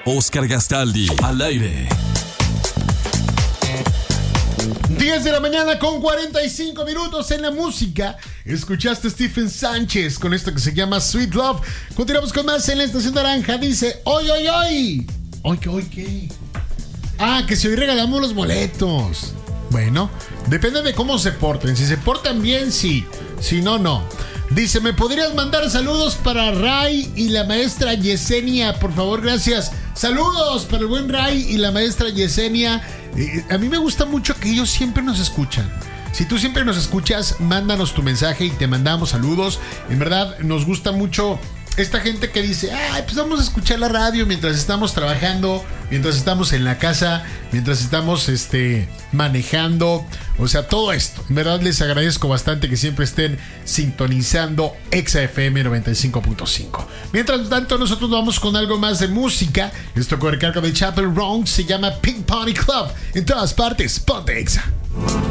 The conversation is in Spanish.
Oscar Gastaldi, al aire. 10 de la mañana con 45 minutos en la música. Escuchaste a Stephen Sánchez con esto que se llama Sweet Love. Continuamos con más en la Estación Naranja. Dice, hoy. ¿Hoy qué? Ah, que si hoy regalamos los boletos. Bueno, depende de cómo se porten. Si se portan bien, sí. Si no, no. Dice, ¿me podrías mandar saludos para Ray y la maestra Yesenia? Por favor, gracias. Saludos para el buen Ray y la maestra Yesenia. A mí me gusta mucho que ellos siempre nos escuchan. Si tú siempre nos escuchas, mándanos tu mensaje y te mandamos saludos. En verdad, nos gusta mucho esta gente que dice, pues vamos a escuchar la radio mientras estamos trabajando, mientras estamos en la casa, mientras estamos manejando. O sea, todo esto. En verdad les agradezco bastante que siempre estén sintonizando Exa FM 95.5. Mientras tanto, nosotros vamos con algo más de música. Esto con el cargo de Chapel Roan se llama Pink Pony Club. En todas partes, ponte Exa.